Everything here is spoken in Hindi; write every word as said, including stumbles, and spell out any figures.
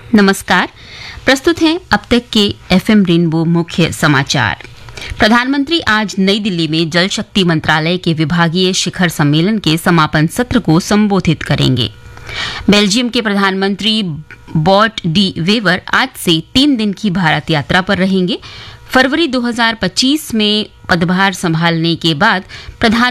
नमस्कार। प्रस्तुत हैं अब तक के एफएम रेनबो मुख्य समाचार। प्रधानमंत्री आज नई दिल्ली में जल शक्ति मंत्रालय के विभागीय शिखर सम्मेलन के समापन सत्र को संबोधित करेंगे। बेल्जियम के प्रधानमंत्री बॉट डी वेवर आज से तीन दिन की भारत यात्रा पर रहेंगे। फरवरी दो हज़ार पच्चीस में पदभार संभालने के बाद प्रधान